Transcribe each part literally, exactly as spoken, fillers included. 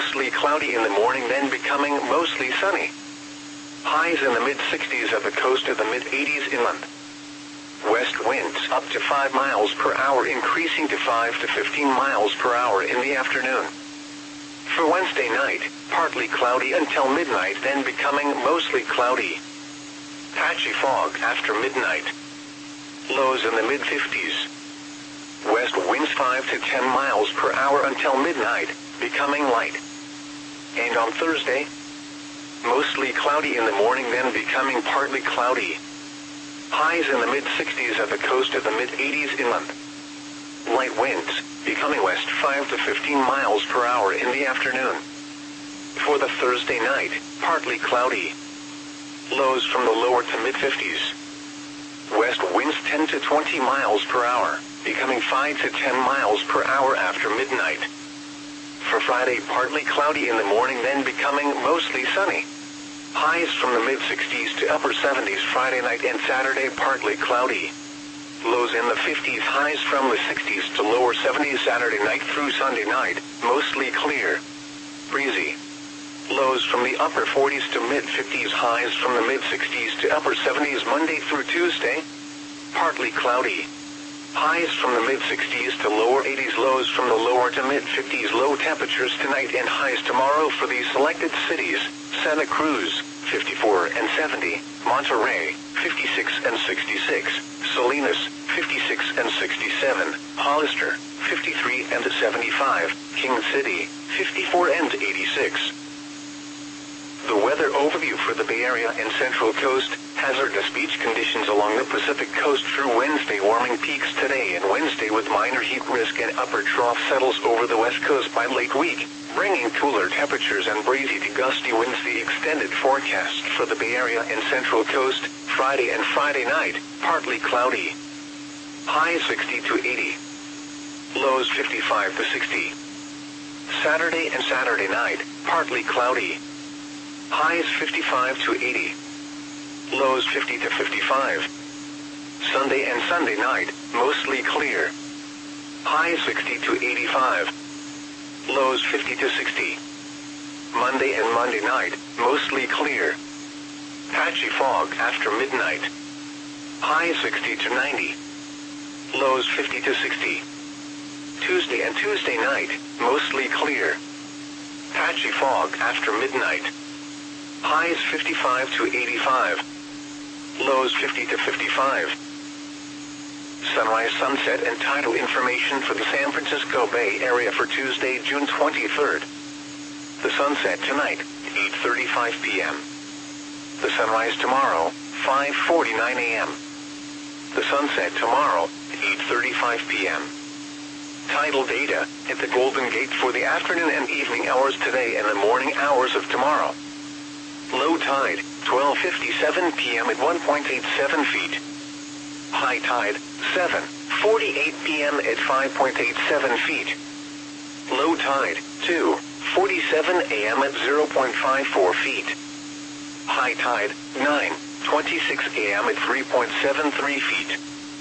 mostly cloudy in the morning, then becoming mostly sunny. Highs in the mid sixties at the coast to the mid eighties inland. West winds up to five miles per hour, increasing to five to fifteen miles per hour in the afternoon. For Wednesday night, partly cloudy until midnight, then becoming mostly cloudy. Patchy fog after midnight. Lows in the mid fifties. West winds five to ten miles per hour until midnight, becoming light. And on Thursday, mostly cloudy in the morning, then becoming partly cloudy. Highs in the mid sixties at the coast to the mid eighties inland. Light winds, becoming west five to fifteen miles per hour in the afternoon. For the Thursday night, partly cloudy. Lows from the lower to mid fifties. West winds ten to twenty miles per hour, becoming five to ten miles per hour after midnight. For Friday, partly cloudy in the morning, then becoming mostly sunny. Highs from the mid sixties to upper seventies Friday night, and Saturday partly cloudy. Lows in the fifties, highs from the sixties to lower seventies Saturday night through Sunday night, mostly clear. Breezy. Lows from the upper forties to mid fifties, highs from the mid sixties to upper seventies Monday through Tuesday. Partly cloudy. Highs from the mid sixties to lower eighties, lows from the lower to mid fifties. Low temperatures tonight and highs tomorrow for these selected cities: Santa Cruz, fifty-four and seventy, Monterey, fifty-six and sixty-six, Salinas, fifty-six and sixty-seven, Hollister, fifty-three and seventy-five, King City, fifty-four and eighty-six. The weather overview for the Bay Area and Central Coast: hazardous beach conditions along the Pacific Coast through Wednesday. Warming peaks today and Wednesday with minor heat risk, and upper trough settles over the West Coast by late week, bringing cooler temperatures and breezy to gusty winds. The extended forecast for the Bay Area and Central Coast: Friday and Friday night, partly cloudy. Highs sixty to eighty. Lows fifty-five to sixty. Saturday and Saturday night, partly cloudy. Highs fifty-five to eighty. Lows fifty to fifty-five. Sunday and Sunday night, mostly clear. Highs sixty to eighty-five. Lows fifty to sixty. Monday and Monday night, mostly clear. Patchy fog after midnight. Highs sixty to ninety. Lows fifty to sixty. Tuesday and Tuesday night, mostly clear. Patchy fog after midnight. Highs fifty-five to eighty-five. Lows fifty to fifty-five. Sunrise, sunset, and tidal information for the San Francisco Bay Area for Tuesday, June twenty-third. The sunset tonight, eight thirty-five p m The sunrise tomorrow, five forty-nine a m The sunset tomorrow, eight thirty-five p m Tidal data at the Golden Gate for the afternoon and evening hours today and the morning hours of tomorrow. Low tide, twelve fifty-seven p m at one point eight seven feet. High tide, seven forty-eight p m at five point eight seven feet. Low tide, two forty-seven a m at zero point five four feet. High tide, nine twenty-six a m at three point seven three feet.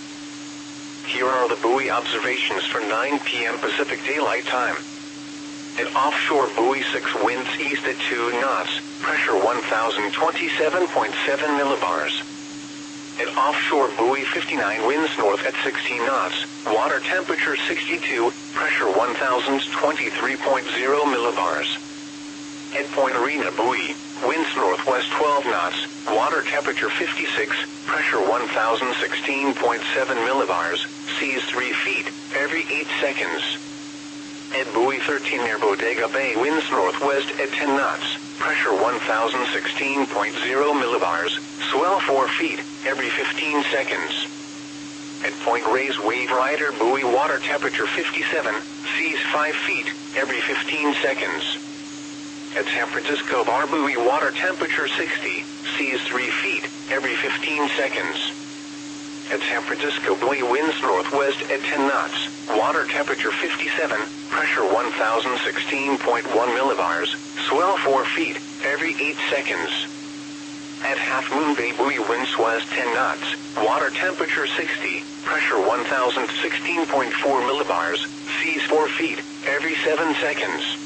Here are the buoy observations for nine p m Pacific Daylight Time. At offshore buoy six, winds east at two knots, pressure one thousand twenty-seven point seven millibars. At offshore buoy fifty-nine, winds north at sixteen knots, water temperature sixty-two, pressure one thousand twenty-three point zero millibars. At Point Arena buoy, winds northwest twelve knots, water temperature fifty-six, pressure one thousand sixteen point seven millibars, seas three feet every eight seconds. At buoy thirteen near Bodega Bay, winds northwest at ten knots, pressure one thousand sixteen point zero millibars, swell four feet every fifteen seconds. At Point Reyes Wave Rider buoy, water temperature fifty-seven, seas five feet every fifteen seconds. At San Francisco Bar buoy, water temperature sixty, seas three feet every fifteen seconds. At San Francisco buoy, winds northwest at ten knots, water temperature fifty-seven, pressure one thousand sixteen point one millibars, swell four feet every eight seconds. At Half Moon Bay buoy, winds west ten knots, water temperature sixty, pressure one thousand sixteen point four millibars, seas four feet every seven seconds.